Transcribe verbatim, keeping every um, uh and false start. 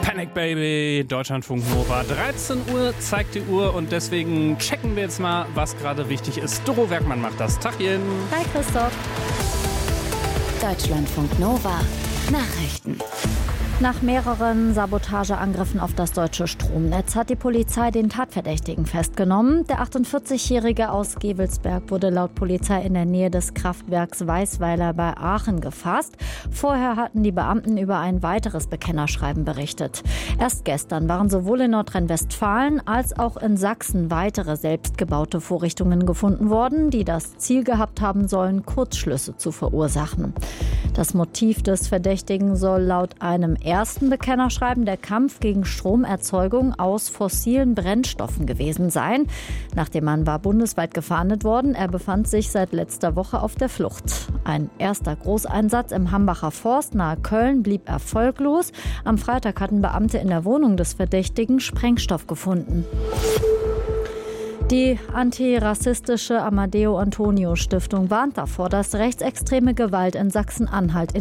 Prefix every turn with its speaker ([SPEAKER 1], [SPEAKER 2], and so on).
[SPEAKER 1] Panic Baby, Deutschlandfunk Nova. dreizehn Uhr zeigt die Uhr und deswegen checken wir jetzt mal, was gerade wichtig ist. Doro Werkmann macht das. Tachchen.
[SPEAKER 2] Hi Christoph.
[SPEAKER 3] Deutschlandfunk Nova. Nachrichten.
[SPEAKER 2] Nach mehreren Sabotageangriffen auf das deutsche Stromnetz hat die Polizei den Tatverdächtigen festgenommen. Der achtundvierzigjährige aus Gevelsberg wurde laut Polizei in der Nähe des Kraftwerks Weißweiler bei Aachen gefasst. Vorher hatten die Beamten über ein weiteres Bekennerschreiben berichtet. Erst gestern waren sowohl in Nordrhein-Westfalen als auch in Sachsen weitere selbstgebaute Vorrichtungen gefunden worden, die das Ziel gehabt haben sollen, Kurzschlüsse zu verursachen. Das Motiv des Verdächtigen soll laut einem ersten Bekennerschreiben der Kampf gegen Stromerzeugung aus fossilen Brennstoffen gewesen sein. Nach dem Mann war bundesweit gefahndet worden. Er befand sich seit letzter Woche auf der Flucht. Ein erster Großeinsatz im Hambacher Forst nahe Köln blieb erfolglos. Am Freitag hatten Beamte in der Wohnung des Verdächtigen Sprengstoff gefunden. Die antirassistische Amadeo Antonio Stiftung warnt davor, dass rechtsextreme Gewalt in Sachsen-Anhalt